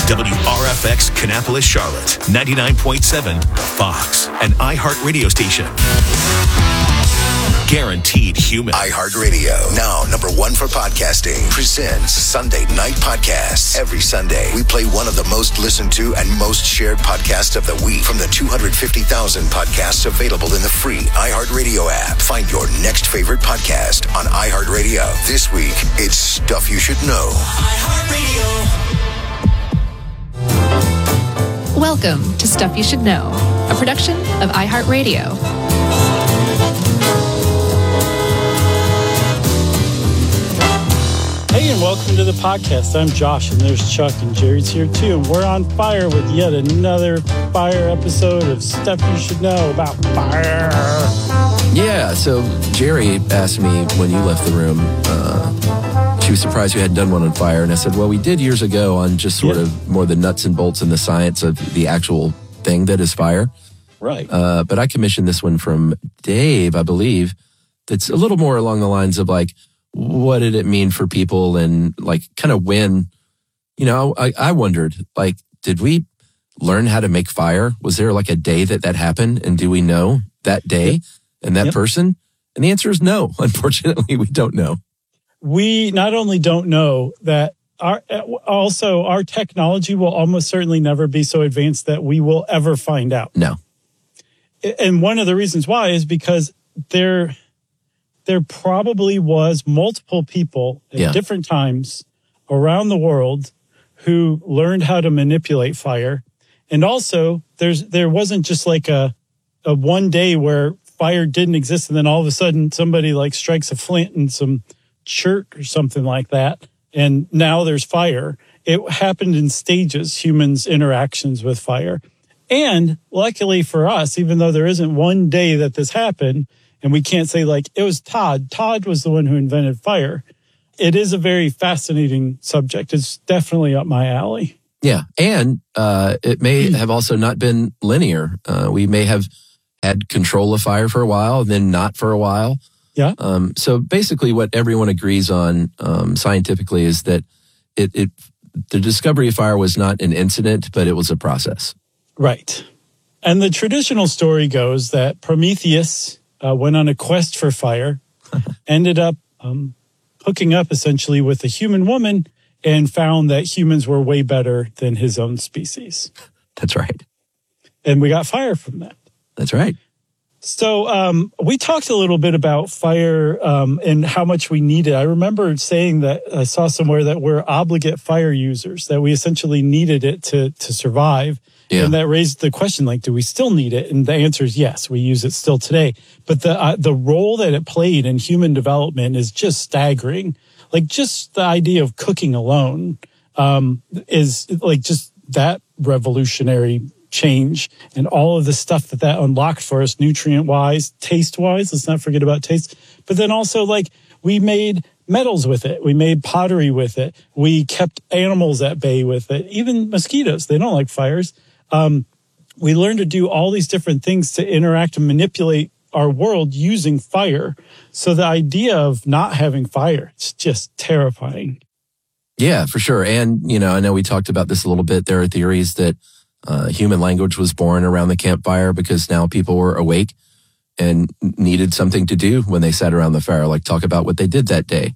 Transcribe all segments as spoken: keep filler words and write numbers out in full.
W R F X Kannapolis, Charlotte, ninety-nine point seven Fox, an iHeart radio station. Guaranteed human. iHeartRadio, now number one for podcasting, presents Sunday Night Podcasts. Every Sunday, we play one of the most listened to and most shared podcasts of the week from the two hundred fifty thousand podcasts available in the free iHeartRadio app. Find your next favorite podcast on iHeartRadio. This week, it's Stuff You Should Know. iHeartRadio. Welcome to Stuff You Should Know, a production of iHeartRadio. Hey, and welcome to the podcast. I'm Josh, and there's Chuck, and Jerry's here too. And we're on fire with yet another fire episode of Stuff You Should Know about fire. Yeah, so Jerry asked me when you left the room, uh, she was surprised you hadn't done one on fire. And I said, well, we did years ago on just sort yeah. of more the nuts and bolts and the science of the actual thing that is fire. Right. Uh, but I commissioned this one from Dave, I believe, that's a little more along the lines of like, what did it mean for people and like kind of when, you know, I, I wondered, like, did we learn how to make fire? Was there like a day that that happened? And do we know that day and that yep. person? And the answer is no. Unfortunately, we don't know. We not only don't know that, our also our technology will almost certainly never be so advanced that we will ever find out. No. And one of the reasons why is because there... there probably was multiple people at yeah. different times around the world who learned how to manipulate fire. And also, there's there wasn't just like a, a one day where fire didn't exist and then all of a sudden somebody like strikes a flint in some chert or something like that, and now there's fire. It happened in stages, humans' interactions with fire. And luckily for us, even though there isn't one day that this happened, and we can't say like, it was Todd. Todd was the one who invented fire. It is a very fascinating subject. It's definitely up my alley. Yeah. And uh, it may have also not been linear. Uh, we may have had control of fire for a while, then not for a while. Yeah. Um, so basically what everyone agrees on um, scientifically is that it, it the discovery of fire was not an incident, but it was a process. Right. And the traditional story goes that Prometheus... Uh, went on a quest for fire, ended up um, hooking up essentially with a human woman and found that humans were way better than his own species. That's right. And we got fire from that. That's right. So um, we talked a little bit about fire um, and how much we need it. I remember saying that I saw somewhere that we're obligate fire users, that we essentially needed it to to survive. Yeah. And that raised the question, like, do we still need it? And the answer is yes, we use it still today. But the uh, the role that it played in human development is just staggering. Like, just the idea of cooking alone um, is, like, just that revolutionary change and all of the stuff that that unlocked for us, nutrient-wise, taste-wise. Let's not forget about taste. But then also, like, we made metals with it. We made pottery with it. We kept animals at bay with it. Even mosquitoes, they don't like fires. Um, we learned to do all these different things to interact and manipulate our world using fire. So the idea of not having fire, it's just terrifying. Yeah, for sure. And, you know, I know we talked about this a little bit. There are theories that uh, human language was born around the campfire because now people were awake and needed something to do when they sat around the fire, like talk about what they did that day.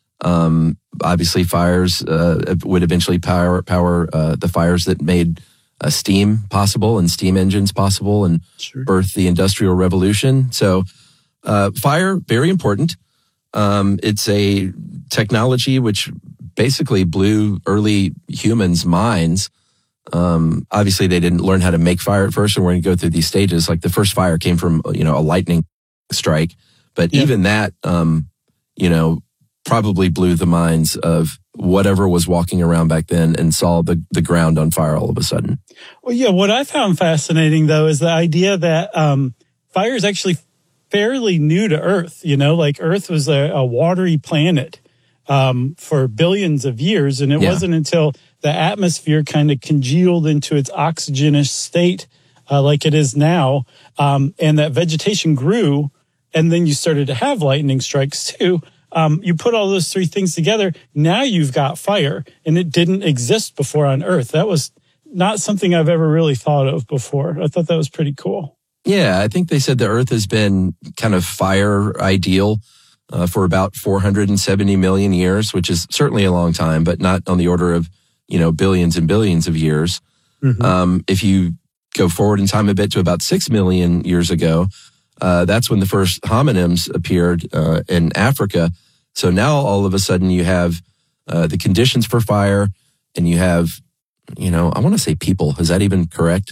Um, obviously, fires uh, would eventually power power uh, the fires that made uh, steam possible and steam engines possible and sure. birthed the Industrial Revolution. So uh, fire, very important. Um, it's a technology which basically blew early humans' minds. Um, obviously, they didn't learn how to make fire at first, and we're going to go through these stages. Like the first fire came from, you know, a lightning strike. But yeah. even that, um, you know, probably blew the minds of whatever was walking around back then and saw the, the ground on fire all of a sudden. Well, yeah, what I found fascinating, though, is the idea that um, fire is actually fairly new to Earth. You know, like Earth was a, a watery planet um, for billions of years, and it yeah. wasn't until the atmosphere kind of congealed into its oxygenous state uh, like it is now, um, and that vegetation grew, and then you started to have lightning strikes too. um, you put all those three things together, now you've got fire, and it didn't exist before on Earth. That was not something I've ever really thought of before. I thought that was pretty cool. Yeah, I think they said the Earth has been kind of fire ideal uh, for about four hundred seventy million years, which is certainly a long time, but not on the order of, you know, billions and billions of years. Mm-hmm. Um, if you go forward in time a bit to about six million years ago, uh, that's when the first hominins appeared uh, in Africa. So now all of a sudden you have uh, the conditions for fire, and you have, you know, I want to say people. Is that even correct?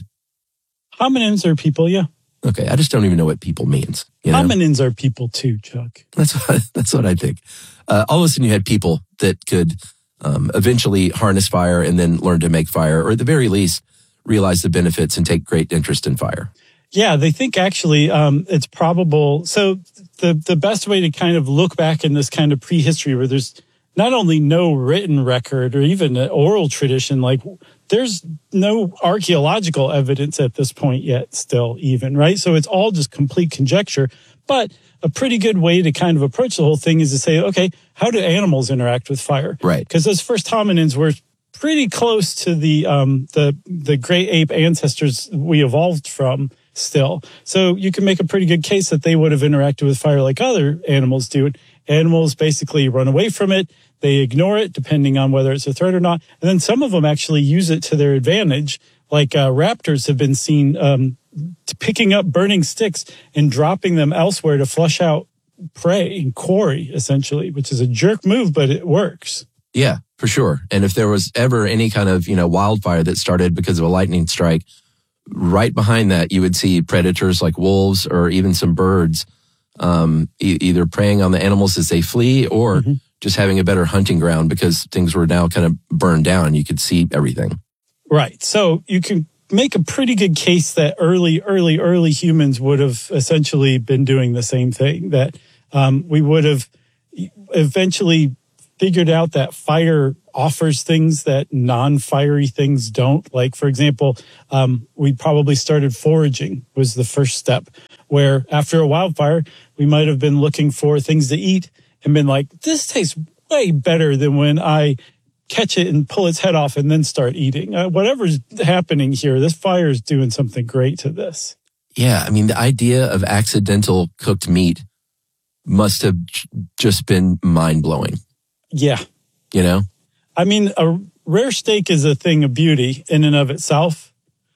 Hominins are people, yeah. Okay, I just don't even know what people means. You know? Hominins are people too, Chuck. That's what, that's what I think. Uh, all of a sudden you had people that could um, eventually harness fire and then learn to make fire, or at the very least, realize the benefits and take great interest in fire. Yeah, they think actually um, it's probable. So the, the best way to kind of look back in this kind of prehistory where there's not only no written record or even an oral tradition, like there's no archaeological evidence at this point yet still even, right? So it's all just complete conjecture. But a pretty good way to kind of approach the whole thing is to say, okay, how do animals interact with fire? Right. Because those first hominins were pretty close to the um, the the great ape ancestors we evolved from still. So you can make a pretty good case that they would have interacted with fire like other animals do. Animals basically run away from it. They ignore it depending on whether it's a threat or not. And then some of them actually use it to their advantage. Like uh, raptors have been seen um, picking up burning sticks and dropping them elsewhere to flush out prey and quarry, essentially, which is a jerk move, but it works. Yeah, for sure. And if there was ever any kind of, you know, wildfire that started because of a lightning strike, right behind that, you would see predators like wolves or even some birds um, e- either preying on the animals as they flee or mm-hmm. just having a better hunting ground because things were now kind of burned down. You could see everything. Right. So you can make a pretty good case that early, early, early humans would have essentially been doing the same thing, that um, we would have eventually figured out that fire offers things that non-fiery things don't. Like, for example, um, we probably started foraging was the first step, where after a wildfire, we might have been looking for things to eat and been like, this tastes way better than when I catch it and pull its head off and then start eating. Uh, whatever's happening here, this fire is doing something great to this. Yeah, I mean, the idea of accidental cooked meat must have j- just been mind-blowing. Yeah. You know? I mean, a rare steak is a thing of beauty in and of itself.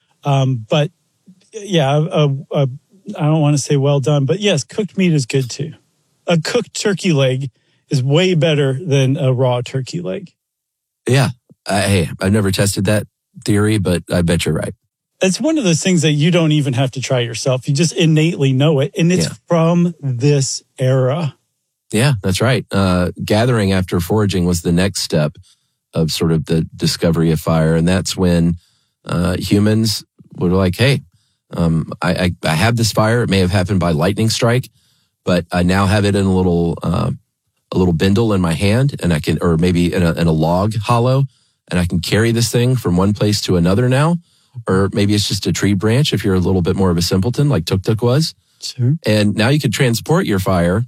Um, but yeah, a, a, I don't want to say well done, but yes, cooked meat is good too. A cooked turkey leg is way better than a raw turkey leg. Yeah. Uh, hey, I've never tested that theory, but I bet you're right. It's one of those things that you don't even have to try yourself. You just innately know it. And it's yeah. from this era. Yeah, that's right. Uh, gathering after foraging was the next step of sort of the discovery of fire. And that's when uh, humans were like, hey, um, I, I, I have this fire. It may have happened by lightning strike, but I now have it in a little uh, a little bindle in my hand, and I can, or maybe in a, in a log hollow, and I can carry this thing from one place to another now. Or maybe it's just a tree branch if you're a little bit more of a simpleton like Tuk Tuk was. Sure. And now you could transport your fire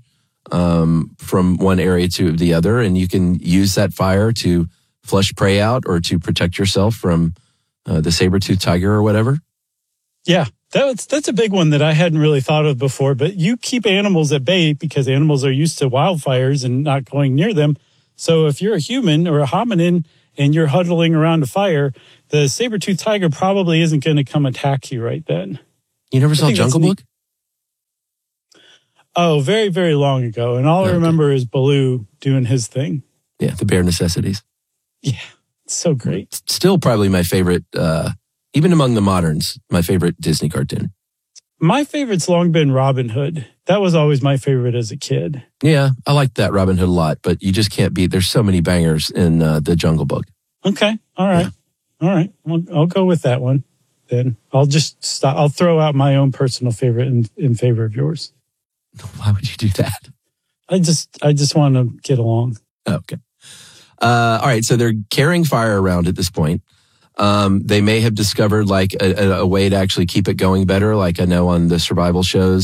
um, from one area to the other, and you can use that fire to flush prey out or to protect yourself from uh, the saber-toothed tiger or whatever. Yeah, that's, that's a big one that I hadn't really thought of before, but you keep animals at bay because animals are used to wildfires and not going near them. So if you're a human or a hominin and you're huddling around a fire, the saber-toothed tiger probably isn't going to come attack you right then. You never saw Jungle Book? Oh, very, very long ago. And all oh, I remember okay. is Baloo doing his thing. Yeah, the bare necessities. Yeah, it's so great. Still probably my favorite, uh, even among the moderns, my favorite Disney cartoon. My favorite's long been Robin Hood. That was always my favorite as a kid. Yeah, I liked that Robin Hood a lot, but you just can't beat, there's so many bangers in uh, the Jungle Book. Okay, all right. Yeah. All right, I'll, I'll go with that one. Then I'll just stop. I'll throw out my own personal favorite in, in favor of yours. Why would you do that? I just, I just want to get along. Okay. Uh, all right. So they're carrying fire around at this point. Um, they may have discovered like a, a way to actually keep it going better. Like I know on the survival shows,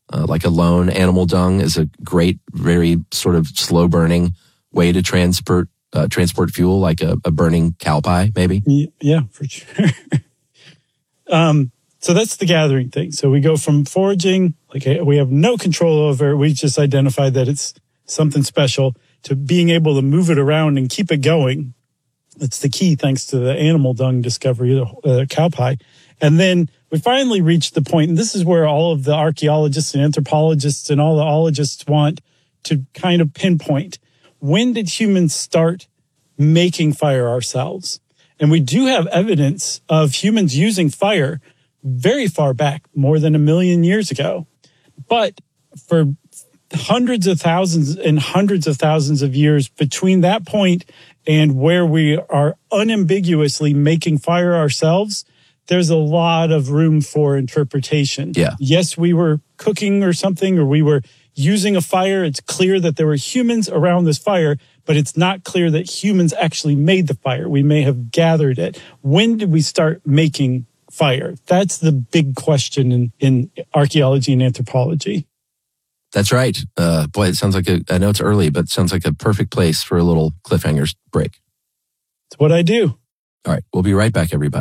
uh, like alone. Animal dung is a great, very sort of slow burning way to transport uh, transport fuel, like a, a burning cow pie, maybe. Yeah, for sure. um, so that's the gathering thing. So we go from foraging, like we have no control over, we just identified that it's something special, to being able to move it around and keep it going. That's the key, thanks to the animal dung discovery, the uh, cow pie. And then we finally reached the point, and this is where all of the archaeologists and anthropologists and all the ologists want to kind of pinpoint. When did humans start making fire ourselves? And we do have evidence of humans using fire very far back, more than a million years ago. But for hundreds of thousands and hundreds of thousands of years between that point and where we are unambiguously making fire ourselves, there's a lot of room for interpretation. Yeah. Yes, we were cooking or something, or we were using a fire. It's clear that there were humans around this fire, but it's not clear that humans actually made the fire. We may have gathered it. When did we start making fire? That's the big question in, in archaeology and anthropology. That's right. Uh, boy, it sounds like a, I know it's early, but it sounds like a perfect place for a little cliffhangers break. It's what I do. All right. We'll be right back, everybody.